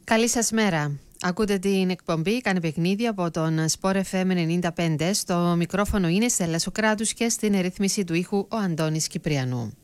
Καλή σας μέρα. Ακούτε την εκπομπή «Κάνε παιχνίδι» από τον Sport FM 95. Στο μικρόφωνο είναι η Στέλλα Σοκράτους και στην ρύθμιση του ήχου ο Αντώνης Κυπριανού.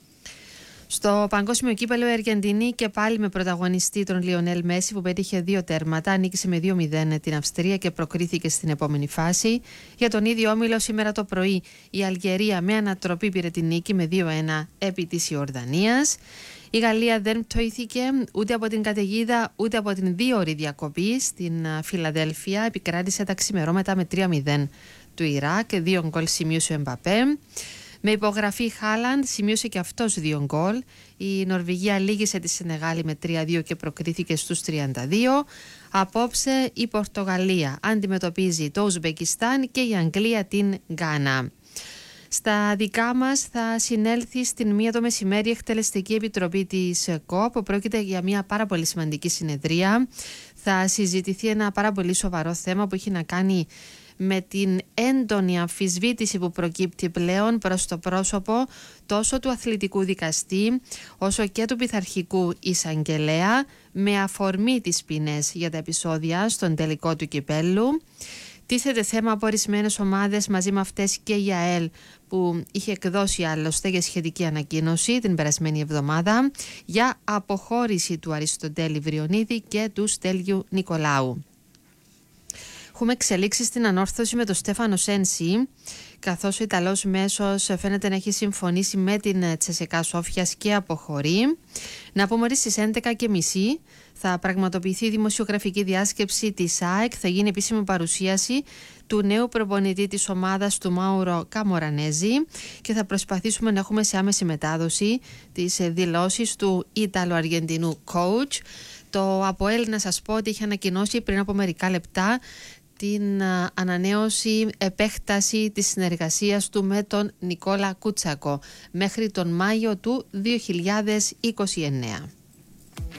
Στο Παγκόσμιο Κύπελλο η Αργεντινή και πάλι με πρωταγωνιστή τον Λιονέλ Μέση που πέτυχε 2 τέρματα, νίκησε με 2-0 την Αυστρία και προκρίθηκε στην επόμενη φάση. Για τον ίδιο όμιλο σήμερα το πρωί η Αλγερία με ανατροπή πήρε την νίκη με 2-1 επί της Ιορδανίας. Η Γαλλία δεν πτωήθηκε ούτε από την καταιγίδα ούτε από την 2ωρη διακοπή στην Φιλαδέλφια. Επικράτησε τα ξημερώματα με 3-0 του Ιράκ. 2 γκολ σημείωσε ο Εμπαπέ. Με υπογραφή Χάλαντ σημείωσε και αυτός 2 γκολ. Η Νορβηγία λύγησε τη Σενεγάλη με 3-2 και προκρίθηκε στους 32. Απόψε η Πορτογαλία αντιμετωπίζει το Ουσμπεκιστάν και η Αγγλία την Γκάνα. Στα δικά μας θα συνέλθει στην 1 το μεσημέρι η Εκτελεστική Επιτροπή της ΚΟΠ. Πρόκειται για μια πάρα πολύ σημαντική συνεδρία. Θα συζητηθεί ένα πάρα πολύ σοβαρό θέμα που έχει να κάνει με την έντονη αμφισβήτηση που προκύπτει πλέον προς το πρόσωπο τόσο του αθλητικού δικαστή όσο και του πειθαρχικού εισαγγελέα με αφορμή τις ποινές για τα επεισόδια στον τελικό του κυπέλλου. Τίθεται θέμα από ορισμένες ομάδες, μαζί με αυτές και η ΑΕΛ που είχε εκδώσει άλλωστε για σχετική ανακοίνωση την περασμένη εβδομάδα για αποχώρηση του Αριστοτέλη Βριονίδη και του Στέλιου Νικολάου. Έχουμε εξελίξει στην ανόρθωση με τον Στέφανο Σένση, καθώς ο Ιταλός μέσος φαίνεται να έχει συμφωνήσει με την Τσεσεκά Σόφιας και αποχωρεί. Να πούμε ότι στις 11.30 θα πραγματοποιηθεί η δημοσιογραφική διάσκεψη της ΑΕΚ. Θα γίνει επίσημη παρουσίαση του νέου προπονητή της ομάδας του Μάουρο Καμορανέζη και θα προσπαθήσουμε να έχουμε σε άμεση μετάδοση τις δηλώσεις του Ιταλο-Αργεντινού coach. Το ΑΠΟΕΛ, να σας πω ότι είχε ανακοινώσει πριν από μερικά λεπτά την ανανέωση, επέκταση της συνεργασίας του με τον Νικόλα Κούτσακο μέχρι τον Μάιο του 2029.